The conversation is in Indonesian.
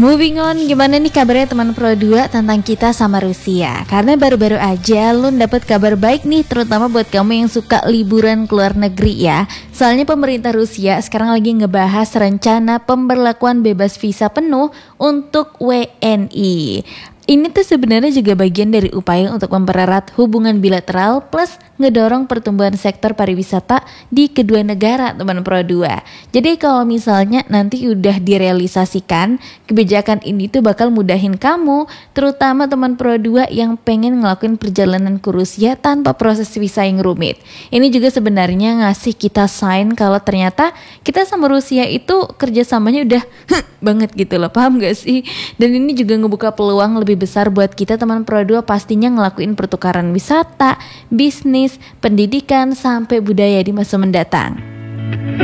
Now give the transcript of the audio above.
Moving on, gimana nih kabarnya teman Pro 2 tentang kita sama Rusia? Karena baru-baru aja lu dapat kabar baik nih, terutama buat kamu yang suka liburan ke luar negeri ya. Soalnya pemerintah Rusia sekarang lagi ngebahas rencana pemberlakuan bebas visa penuh untuk WNI. Ini tuh sebenarnya juga bagian dari upaya untuk mempererat hubungan bilateral plus ngedorong pertumbuhan sektor pariwisata di kedua negara, teman Pro 2. Jadi kalau misalnya nanti udah direalisasikan, kebijakan ini tuh bakal mudahin kamu, terutama teman Pro 2 yang pengen ngelakuin perjalanan ke Rusia tanpa proses visa yang rumit. Ini juga sebenarnya ngasih kita sign kalau ternyata kita sama Rusia itu kerjasamanya udah banget gitu loh, paham gak sih? Dan ini juga ngebuka peluang lebih besar buat kita teman Pro 2 pastinya ngelakuin pertukaran wisata, bisnis, pendidikan, sampai budaya di masa mendatang.